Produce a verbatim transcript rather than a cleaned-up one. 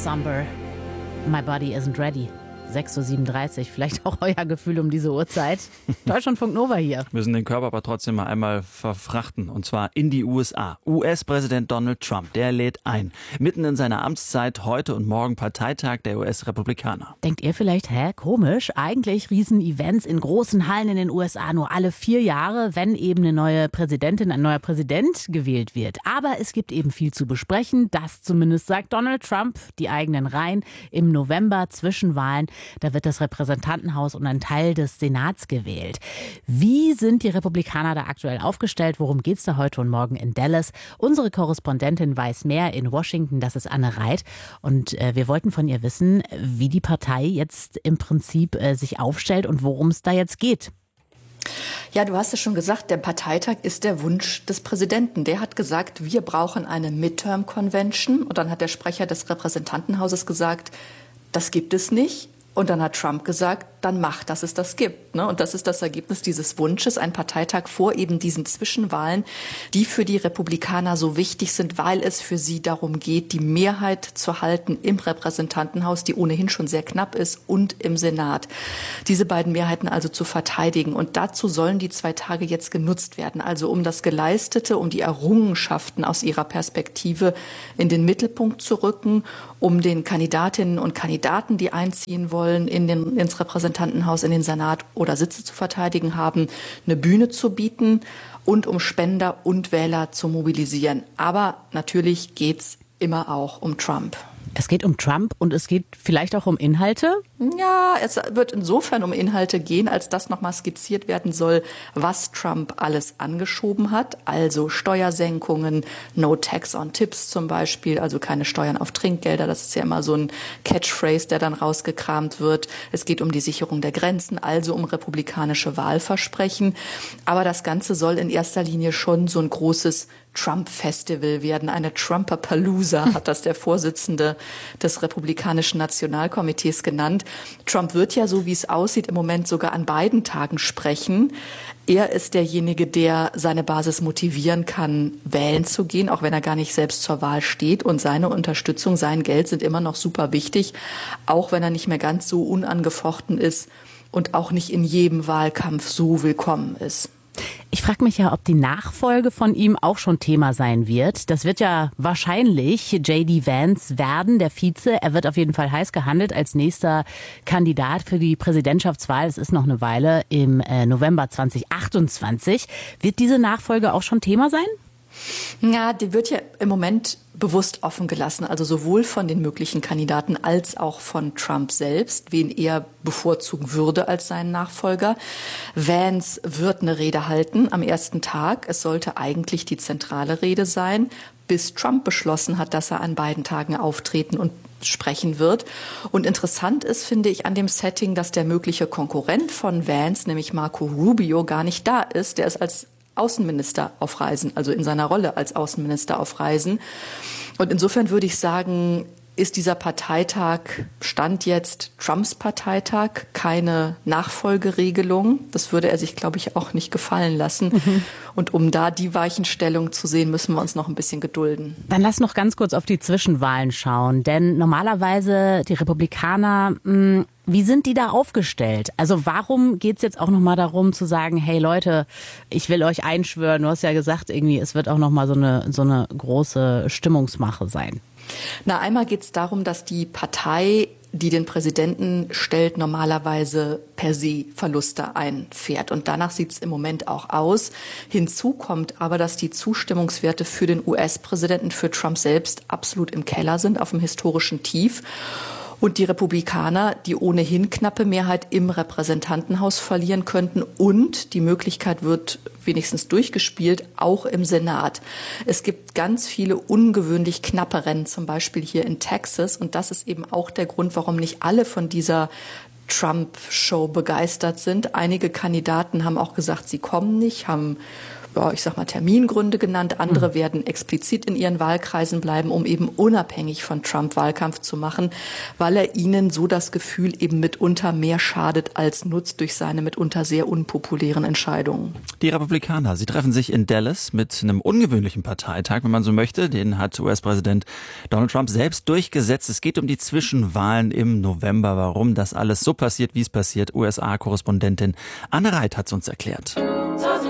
Somber. My body isn't ready. sechs Uhr siebenunddreißig, vielleicht auch euer Gefühl um diese Uhrzeit. Deutschlandfunk Nova hier. Wir müssen den Körper aber trotzdem mal einmal verfrachten, und zwar in die U S A. U S-Präsident Donald Trump, der lädt ein. Mitten in seiner Amtszeit, heute und morgen Parteitag der U S-Republikaner. Denkt ihr vielleicht, hä, komisch, eigentlich Riesen-Events in großen Hallen in den U S A nur alle vier Jahre, wenn eben eine neue Präsidentin, ein neuer Präsident gewählt wird. Aber es gibt eben viel zu besprechen, das zumindest sagt Donald Trump, die eigenen Reihen im November Zwischenwahlen. Da wird das Repräsentantenhaus und ein Teil des Senats gewählt. Wie sind die Republikaner da aktuell aufgestellt? Worum geht es da heute und morgen in Dallas? Unsere Korrespondentin weiß mehr in Washington, das ist Anne Reit. Und äh, wir wollten von ihr wissen, wie die Partei jetzt im Prinzip äh, sich aufstellt und worum es da jetzt geht. Ja, du hast es schon gesagt, der Parteitag ist der Wunsch des Präsidenten. Der hat gesagt, wir brauchen eine Midterm Convention. Und dann hat der Sprecher des Repräsentantenhauses gesagt, das gibt es nicht. Und dann hat Trump gesagt, dann macht, dass es das gibt. Und das ist das Ergebnis dieses Wunsches, ein Parteitag vor eben diesen Zwischenwahlen, die für die Republikaner so wichtig sind, weil es für sie darum geht, die Mehrheit zu halten im Repräsentantenhaus, die ohnehin schon sehr knapp ist, und im Senat. Diese beiden Mehrheiten also zu verteidigen. Und dazu sollen die zwei Tage jetzt genutzt werden. Also um das Geleistete, um die Errungenschaften aus ihrer Perspektive in den Mittelpunkt zu rücken, um den Kandidatinnen und Kandidaten, die einziehen wollen, in den, ins Repräsentantenhaus, in den Senat oder Sitze zu verteidigen haben, eine Bühne zu bieten und um Spender und Wähler zu mobilisieren. Aber natürlich geht's immer auch um Trump. Es geht um Trump und es geht vielleicht auch um Inhalte? Ja, es wird insofern um Inhalte gehen, als das nochmal skizziert werden soll, was Trump alles angeschoben hat. Also Steuersenkungen, No Tax on Tips zum Beispiel, also keine Steuern auf Trinkgelder. Das ist ja immer so ein Catchphrase, der dann rausgekramt wird. Es geht um die Sicherung der Grenzen, also um republikanische Wahlversprechen. Aber das Ganze soll in erster Linie schon so ein großes Trump-Festival werden. Eine Trumpapalooza hat das der Vorsitzende des Republikanischen Nationalkomitees genannt. Trump wird ja, so wie es aussieht, im Moment sogar an beiden Tagen sprechen. Er ist derjenige, der seine Basis motivieren kann, wählen zu gehen, auch wenn er gar nicht selbst zur Wahl steht. Und seine Unterstützung, sein Geld sind immer noch super wichtig, auch wenn er nicht mehr ganz so unangefochten ist und auch nicht in jedem Wahlkampf so willkommen ist. Ich frage mich ja, ob die Nachfolge von ihm auch schon Thema sein wird. Das wird ja wahrscheinlich J D Vance werden, der Vize. Er wird auf jeden Fall heiß gehandelt als nächster Kandidat für die Präsidentschaftswahl. Es ist noch eine Weile im äh, November zwanzig achtundzwanzig. Wird diese Nachfolge auch schon Thema sein? Ja, die wird ja im Moment bewusst offen gelassen, also sowohl von den möglichen Kandidaten als auch von Trump selbst, wen er bevorzugen würde als seinen Nachfolger. Vance wird eine Rede halten am ersten Tag. Es sollte eigentlich die zentrale Rede sein, bis Trump beschlossen hat, dass er an beiden Tagen auftreten und sprechen wird. Und interessant ist, finde ich, an dem Setting, dass der mögliche Konkurrent von Vance, nämlich Marco Rubio, gar nicht da ist. Der ist als Außenminister auf Reisen, also in seiner Rolle als Außenminister auf Reisen. Und insofern würde ich sagen, ist dieser Parteitag, Stand jetzt Trumps Parteitag, keine Nachfolgeregelung. Das würde er sich, glaube ich, auch nicht gefallen lassen. Mhm. Und um da die Weichenstellung zu sehen, müssen wir uns noch ein bisschen gedulden. Dann lass noch ganz kurz auf die Zwischenwahlen schauen. Denn normalerweise die Republikaner, mh, wie sind die da aufgestellt? Also warum geht es jetzt auch nochmal darum zu sagen, hey Leute, ich will euch einschwören. Du hast ja gesagt, irgendwie, es wird auch nochmal so eine, so eine große Stimmungsmache sein. Na, einmal geht es darum, dass die Partei, die den Präsidenten stellt, normalerweise per se Verluste einfährt. Und danach sieht es im Moment auch aus. Hinzu kommt aber, dass die Zustimmungswerte für den U S-Präsidenten, für Trump selbst, absolut im Keller sind, auf dem historischen Tief. Und die Republikaner, die ohnehin knappe Mehrheit im Repräsentantenhaus verlieren könnten. Und die Möglichkeit wird wenigstens durchgespielt, auch im Senat. Es gibt ganz viele ungewöhnlich knappe Rennen, zum Beispiel hier in Texas. Und das ist eben auch der Grund, warum nicht alle von dieser Trump-Show begeistert sind. Einige Kandidaten haben auch gesagt, sie kommen nicht, haben ja, ich sag mal, Termingründe genannt. Andere mhm. werden explizit in ihren Wahlkreisen bleiben, um eben unabhängig von Trump Wahlkampf zu machen, weil er ihnen so das Gefühl eben mitunter mehr schadet als nutzt durch seine mitunter sehr unpopulären Entscheidungen. Die Republikaner, sie treffen sich in Dallas mit einem ungewöhnlichen Parteitag, wenn man so möchte. Den hat U S-Präsident Donald Trump selbst durchgesetzt. Es geht um die Zwischenwahlen im November. Warum das alles so passiert, wie es passiert. U S A-Korrespondentin Anne Reit hat es uns erklärt.